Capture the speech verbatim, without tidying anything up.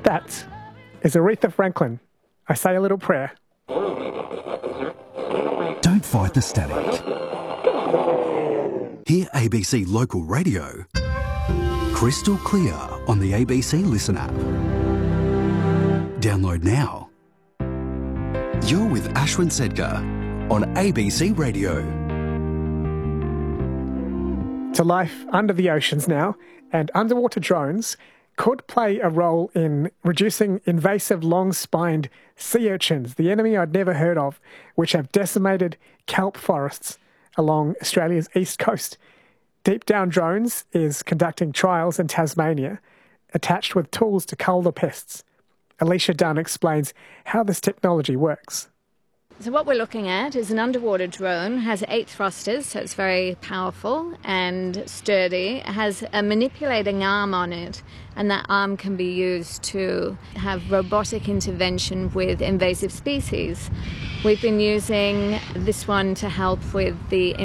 that is Aretha Franklin. I say a little prayer. Don't fight the static. Hear A B C Local Radio crystal clear on the A B C Listen app. Download now. You're with Ashwin Sedgar on A B C Radio. To life under the oceans now, and underwater drones could play a role in reducing invasive long-spined sea urchins, the enemy I'd never heard of, which have decimated kelp forests along Australia's east coast. Deep Down Drones is conducting trials in Tasmania, attached with tools to cull the pests. Alicia Dunn explains how this technology works. So what we're looking at is an underwater drone, has eight thrusters, so it's very powerful and sturdy. It has a manipulating arm on it, and that arm can be used to have robotic intervention with invasive species. We've been using this one to help with the